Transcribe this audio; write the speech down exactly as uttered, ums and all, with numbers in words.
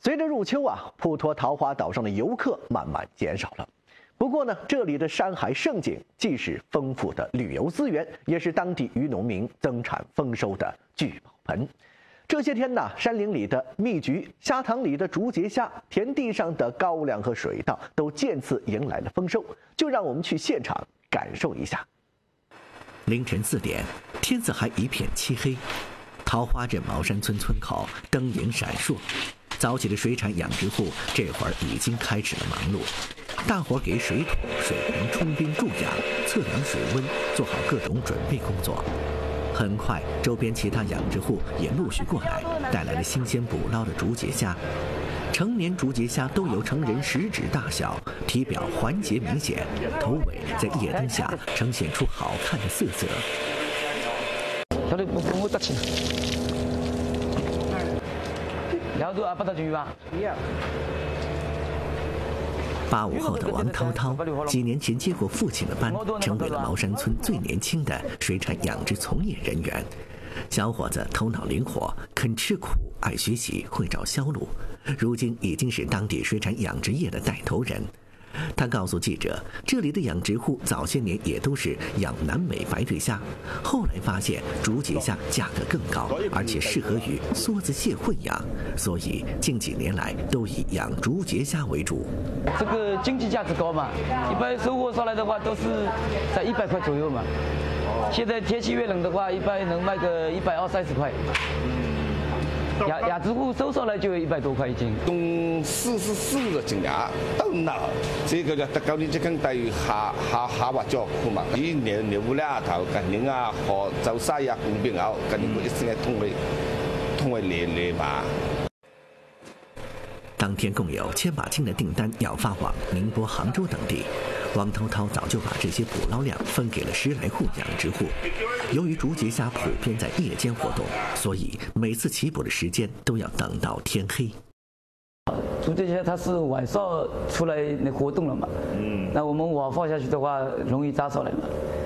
随着入秋啊，普陀桃花岛上的游客慢慢减少了。不过呢，这里的山海胜景既是丰富的旅游资源，也是当地渔农民增产丰收的聚宝盆。这些天呢，山林里的蜜桔、虾塘里的竹节虾、田地上的高粱和水稻都渐次迎来了丰收。就让我们去现场感受一下。 凌晨四点，天色还一片漆黑，桃花镇茅山村村口灯影闪烁。早起的水产养殖户这会儿已经开始了忙碌，大伙给水桶、水盆充冰注氧、测量水温，做好各种准备工作。很快，周边其他养殖户也陆续过来，带来了新鲜捕捞的竹节虾。成年竹节虾都有成人食指大小，体表环节明显，头尾在夜灯下呈现出好看的色泽。八五后的王涛涛，几年前接过父亲的班，成为了茅山村最年轻的水产养殖从业人员。小伙子头脑灵活，肯吃苦，爱学习，会找销路，如今已经是当地水产养殖业的带头人。他告诉记者，这里的养殖户早些年也都是养南美白对虾，后来发现竹节虾价格更高，而且适合与梭子蟹混养，所以近几年来都以养竹节虾为主。 这个经济价值高嘛，一般收获上来的话都是在一百块左右嘛。现在天气越冷的话，一般能卖个一百二三十块。养养殖户收上来就有一百多块一斤。 用四十四個斤啊，到那這個就得夠你只根對下下下滑咗庫嘛。依年年烏啦頭近年啊，和就西啊公邊牛，近年一先係通為通為連連嘛。 当天共有千把斤的订单要发往宁波、杭州等地。王涛涛早就把这些捕捞量分给了十来户养殖户。由于竹节虾普遍在夜间活动，所以每次起捕的时间都要等到天黑。 竹节虾它是晚上出来那活动了嘛，嗯，那我们网放下去的话，容易扎上来嘛。